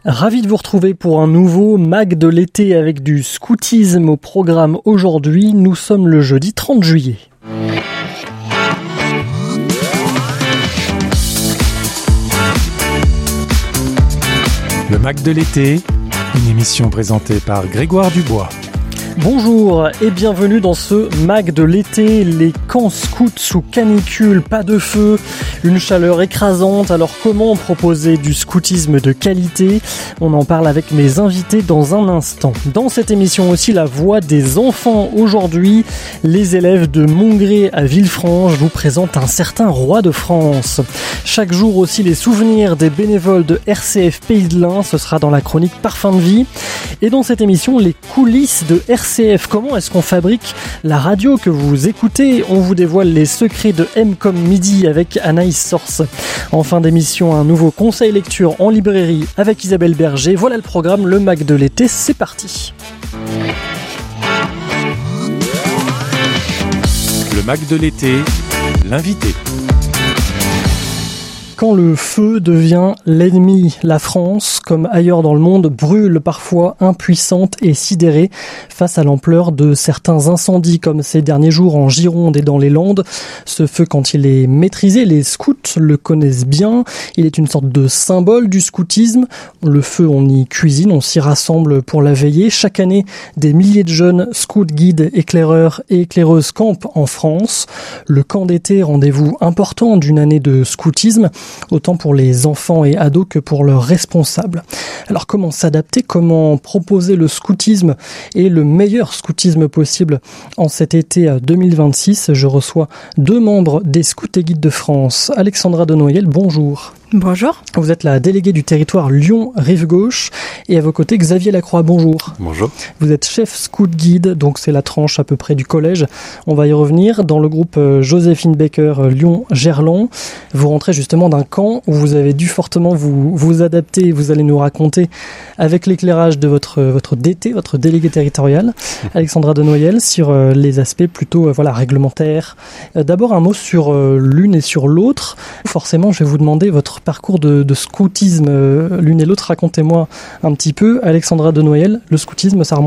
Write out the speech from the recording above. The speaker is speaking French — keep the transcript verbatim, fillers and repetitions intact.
Ravi de vous retrouver pour un nouveau mag de l'été avec du scoutisme au programme aujourd'hui. Nous sommes le jeudi trente juillet. Le mag de l'été, une émission présentée par Grégoire Dubois. Bonjour et bienvenue dans ce mag de l'été, les camps scouts sous canicule, pas de feu, une chaleur écrasante. Alors comment proposer du scoutisme de qualité? On en parle avec mes invités dans un instant. Dans cette émission aussi, la voix des enfants. Aujourd'hui, les élèves de Montgré à Villefranche vous présentent un certain roi de France. Chaque jour aussi, les souvenirs des bénévoles de R C F Pays de l'Ain, ce sera dans la chronique Parfum de vie. Et dans cette émission, les coulisses de R C F. Comment est-ce qu'on fabrique la radio que vous écoutez? On vous dévoile les secrets de M comme Midi avec Anaïs Source. En fin d'émission, un nouveau conseil lecture en librairie avec Isabelle Berger. Voilà le programme, le mag de l'été, c'est parti. Le mag de l'été, l'invité. Quand le feu devient l'ennemi, la France, comme ailleurs dans le monde, brûle parfois impuissante et sidérée face à l'ampleur de certains incendies, comme ces derniers jours en Gironde et dans les Landes. Ce feu, quand il est maîtrisé, les scouts le connaissent bien. Il est une sorte de symbole du scoutisme. Le feu, on y cuisine, on s'y rassemble pour la veiller. Chaque année, des milliers de jeunes scouts, guides, éclaireurs et éclaireuses campent en France. Le camp d'été, rendez-vous important d'une année de scoutisme, autant pour les enfants et ados que pour leurs responsables. Alors comment s'adapter, comment proposer le scoutisme et le meilleur scoutisme possible en cet été deux mille vingt-six? Je reçois deux membres des Scouts et Guides de France. Alexandra Denoyel, bonjour. Bonjour. Vous êtes la déléguée du territoire Lyon-Rive-Gauche et à vos côtés Xavier Lacroix, bonjour. Bonjour. Vous êtes chef scout guide, donc c'est la tranche à peu près du collège. On va y revenir. Dans le groupe Joséphine Baker Lyon-Gerland, vous rentrez justement d'un camp où vous avez dû fortement vous, vous adapter. Vous allez nous raconter avec l'éclairage de votre, votre D T, votre délégué territorial, Alexandra Denoyel, sur les aspects plutôt voilà, réglementaires. D'abord un mot sur l'une et sur l'autre. Forcément, je vais vous demander votre parcours de, de scoutisme, euh, l'une et l'autre. Racontez-moi un petit peu. Alexandra Denoyel, le scoutisme, ça remonte